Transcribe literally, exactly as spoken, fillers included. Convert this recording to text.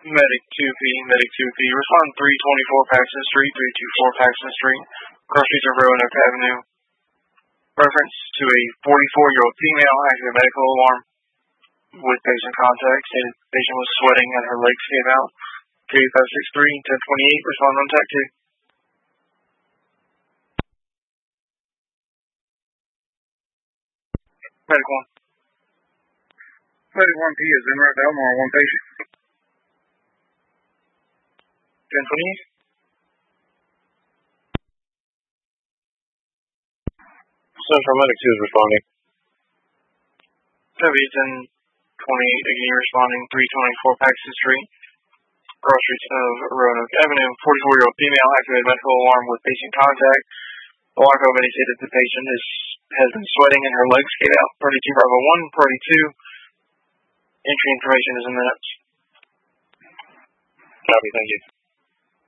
Medic two P, Medic two P. Respond three twenty-four Paxton Street, three twenty-four Paxton Street. Cross streets of Roanoke Avenue. Reference to a forty-four-year-old female, active medical alarm with patient contact. Stated the patient was sweating and her legs gave out. K five six three, ten twenty-eight, respond on tech two. Medic one. Medic one P is in right now, more one patient. ten twenty-eight. Central Medic two is responding. Heavy ten twenty-eight, again responding, three twenty-four Paxton Street. Cross streets of Roanoke Avenue. forty-four-year-old female, activated medical alarm with patient contact. Alarm code indicated the patient is, has been sweating and her legs gave out. Party two Bravo one, Party two. Entry information is in minutes. Copy, thank you.